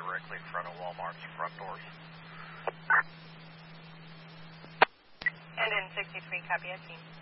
directly in front of Walmart's front doors. And in 63, copy, team.